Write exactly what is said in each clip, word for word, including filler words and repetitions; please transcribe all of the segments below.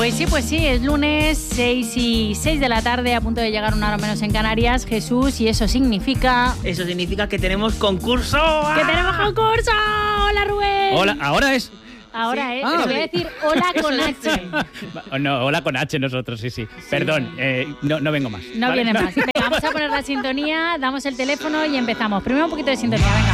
Pues sí, pues sí, es lunes, seis y seis de la tarde, a punto de llegar una hora menos en Canarias, Jesús, y eso significa... Eso significa que tenemos concurso. ¡Que tenemos concurso! ¡Hola, Rubén! Hola, ¿ahora es? Ahora Sí. es, Ah, te voy a decir hola con H. No, hola con H nosotros, sí, sí. Perdón, eh, no, no vengo más. No ¿vale? viene más. Venga, vamos a poner la sintonía, damos el teléfono y empezamos. Primero un poquito de sintonía, venga.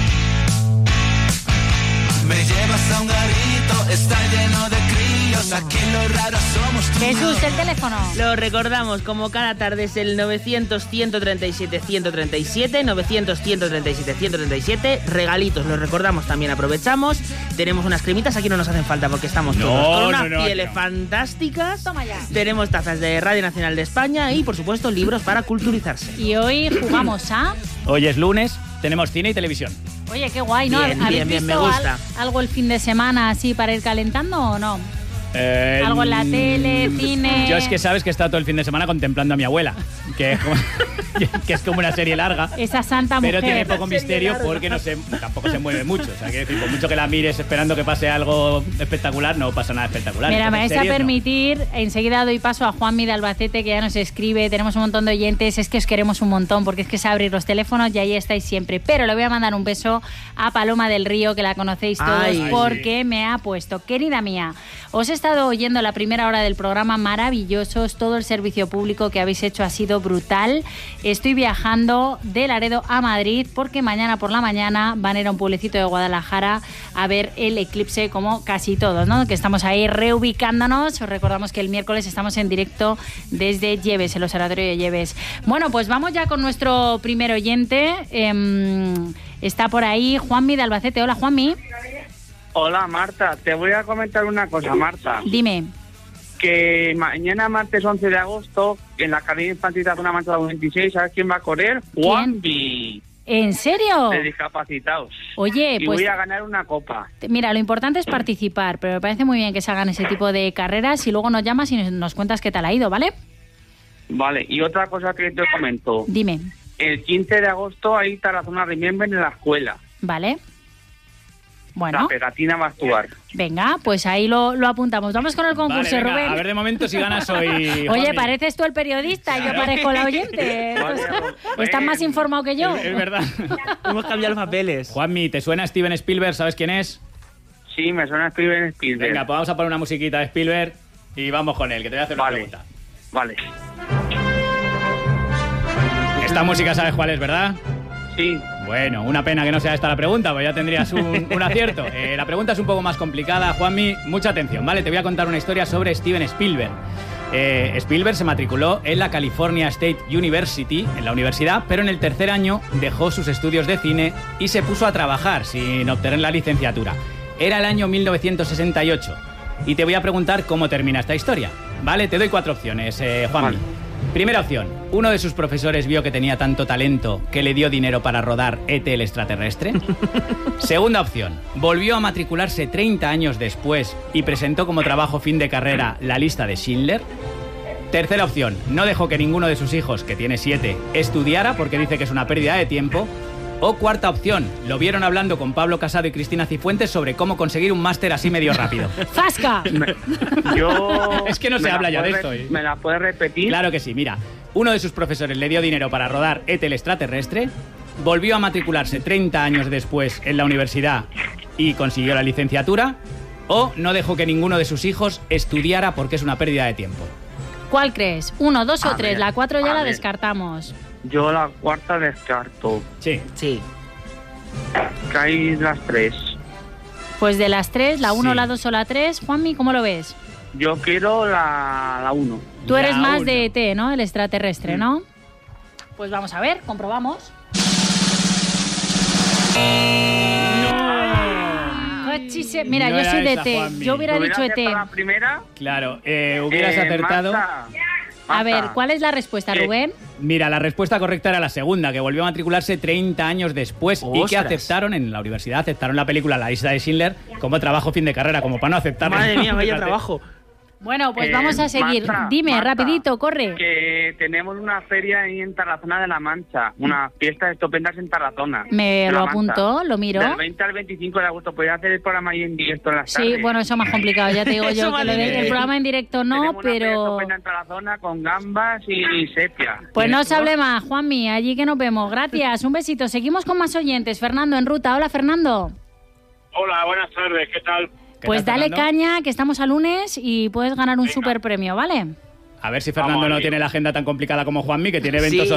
Me llevas a un garito, está lleno de críos, aquí lo raro somos tú. Jesús, el teléfono. Lo recordamos, como cada tarde es el novecientos, ciento treinta y siete, ciento treinta y siete, novecientos, ciento treinta y siete, ciento treinta y siete. Regalitos, los recordamos, también aprovechamos. Tenemos unas cremitas, aquí no nos hacen falta porque estamos No, todos con unas no, no, pieles no. fantásticas. Toma ya. Tenemos tazas de Radio Nacional de España y, por supuesto, libros para culturizarse. Y hoy jugamos a... Hoy es lunes, tenemos cine y televisión. Oye, qué guay, ¿no? Bien, ¿Habéis bien, bien, visto me gusta. al- algo el fin de semana así para ir calentando o no? Eh, Algo en la tele, cine... Yo es que sabes que he estado todo el fin de semana contemplando a mi abuela, que es como, que es como una serie larga. Esa santa mujer. Pero tiene poco misterio porque no se, tampoco se mueve mucho. O sea, que decir, por mucho que la mires esperando que pase algo espectacular, no pasa nada espectacular. Mira, me vais Entonces, a series, no. permitir, enseguida doy paso a Juanmi de Albacete, que ya nos escribe, tenemos un montón de oyentes, es que os queremos un montón, porque es que es abrir los teléfonos y ahí estáis siempre. Pero le voy a mandar un beso a Paloma del Río, que la conocéis todos, Ay, porque sí. me ha puesto, querida mía, os he estado oyendo la primera hora del programa, maravillosos, todo el servicio público que habéis hecho ha sido brutal. Estoy viajando de Laredo a Madrid, porque mañana por la mañana van a ir a un pueblecito de Guadalajara a ver el eclipse, como casi todos, ¿no? Que estamos ahí reubicándonos. Os recordamos que el miércoles estamos en directo desde Lleves, el observatorio de Lleves. Bueno, pues vamos ya con nuestro primer oyente. Eh, está por ahí Juanmi de Albacete. Hola, Juanmi. Hola Marta, te voy a comentar una cosa, Marta. Dime. Que mañana, martes once de agosto, en la Academia Infantil de una Mancha veintiséis, ¿sabes quién va a correr? Juanvi, ¿En serio? de discapacitados. Oye, Y pues voy a ganar una copa. mira, lo importante es participar, pero me parece muy bien que se hagan ese tipo de carreras y luego nos llamas y nos, nos cuentas qué tal ha ido, ¿vale? Vale, y otra cosa que te comento. Dime. El quince de agosto hay Tarazona Remember en la escuela. ¿Vale? La Bueno, pegatina va a actuar. venga, pues ahí lo, lo apuntamos. Vamos con el concurso, Vale, venga, Rubén. a ver de momento si ganas hoy. Oye, Juanmi. pareces tú el periodista y yo parezco la oyente. Vale, Estás más bueno. informado que yo. Es, es verdad. Hemos cambiado los papeles. Juanmi, ¿te suena Steven Spielberg? ¿Sabes quién es? Sí, me suena Steven Spielberg. Venga, pues vamos a poner una musiquita de Spielberg y vamos con él, que te voy a hacer una Vale. pregunta. Vale. Esta música sabes cuál es, ¿verdad? Sí. Bueno, una pena que no sea esta la pregunta, pues ya tendrías un, un acierto. Eh, la pregunta es un poco más complicada, Juanmi. Mucha atención, ¿vale? Te voy a contar una historia sobre Steven Spielberg. Eh, Spielberg se matriculó en la California State University, en la universidad, pero en el tercer año dejó sus estudios de cine y se puso a trabajar sin obtener la licenciatura. Era el año mil novecientos sesenta y ocho. Y te voy a preguntar cómo termina esta historia, ¿vale? Te doy cuatro opciones, eh, Juanmi. Vale. Primera opción, uno de sus profesores vio que tenía tanto talento que le dio dinero para rodar E T el extraterrestre. Segunda opción, volvió a matricularse treinta años después y presentó como trabajo fin de carrera la lista de Schindler. Tercera opción, no dejó que ninguno de sus hijos, que tiene siete, estudiara porque dice que es una pérdida de tiempo. O cuarta opción, lo vieron hablando con Pablo Casado y Cristina Cifuentes sobre cómo conseguir un máster así medio rápido. ¡Fasca! Me- yo... Es que no se ¿me la habla ya de puedes esto, re- ¿eh? ¿Me la puedes repetir? Claro que sí, mira. Uno de sus profesores le dio dinero para rodar E T el extraterrestre, volvió a matricularse treinta años después en la universidad y consiguió la licenciatura, o no dejó que ninguno de sus hijos estudiara porque es una pérdida de tiempo. ¿Cuál crees? ¿Uno, dos o A tres? ver, La cuatro ya a la ver. descartamos. Yo la cuarta descarto. Sí. Sí. Que hay las tres. Pues de las tres, la uno, Sí. la dos o la tres. Juanmi, ¿cómo lo ves? Yo quiero la, la uno. Tú eres La más uno. de E T, ¿no? El extraterrestre, ¿no? Pues vamos a ver, comprobamos. Cochise- Mira, No yo era soy de esa, E T. Juanmi. Yo hubiera dicho E T. la primera? Claro, eh, hubieras Eh, acertado. Marta, A Marta, ver, ¿cuál es la respuesta, Eh, Rubén? Mira, la respuesta correcta era la segunda, que volvió a matricularse treinta años después y que ¡Ostras! aceptaron en la universidad, aceptaron la película La lista de Schindler como trabajo fin de carrera, como para no aceptarlo. Madre mía, vaya Fíjate. trabajo. Bueno, pues Eh, vamos a seguir. Marta, Dime, Marta, rapidito, corre. Que tenemos una feria ahí en Tarazona de la Mancha, unas fiestas estupendas en Tarazona. Me de lo la Mancha. apunto, lo miro. Del veinte al veinticinco de agosto, podéis hacer el programa ahí en directo en las Sí, tardes. bueno, eso es más complicado, ya te digo Eso yo, más que lo de- difícil. el programa en directo no, Tenemos una feria pero... estupenda en Tarazona con gambas y sepia. Pues no se hable más, Juanmi, allí que nos vemos. Gracias, un besito. Seguimos con más oyentes. Fernando en ruta. Hola, Fernando. Hola, buenas tardes, ¿qué tal? ¿Qué Pues tal, dale Fernando? caña, que estamos a lunes y puedes ganar un Venga. super premio, ¿vale? A ver si Fernando Vamos no ahí. tiene la agenda tan complicada como Juanmi, que tiene Sí. eventos